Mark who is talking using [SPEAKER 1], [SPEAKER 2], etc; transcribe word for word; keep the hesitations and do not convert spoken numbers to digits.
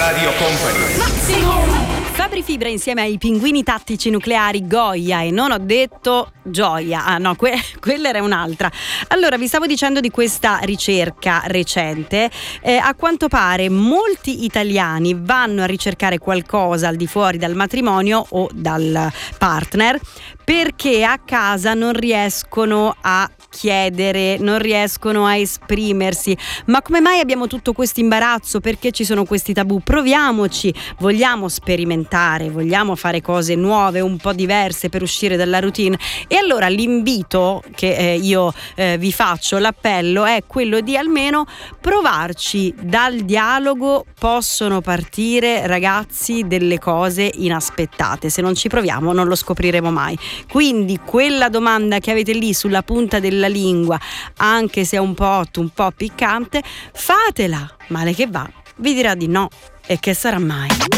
[SPEAKER 1] Radio Company.
[SPEAKER 2] Fabri Fibra insieme ai Pinguini Tattici Nucleari Goya, e non ho detto Gioia, ah no, que- quella era un'altra. Allora, vi stavo dicendo di questa ricerca recente. Eh, a quanto pare molti italiani vanno a ricercare qualcosa al di fuori dal matrimonio o dal partner perché a casa non riescono a chiedere, non riescono a esprimersi. Ma come mai abbiamo tutto questo imbarazzo? Perché ci sono questi tabù? Proviamoci, vogliamo sperimentare, vogliamo fare cose nuove, un po' diverse per uscire dalla routine. E allora l'invito che eh, io eh, vi faccio, l'appello è quello di almeno provarci. Dal dialogo possono partire, ragazzi, delle cose inaspettate. Se non ci proviamo non lo scopriremo mai. Quindi quella domanda che avete lì sulla punta della lingua, anche se è un po' hot, un po' piccante, fatela, male che va, vi dirà di no, e che sarà mai.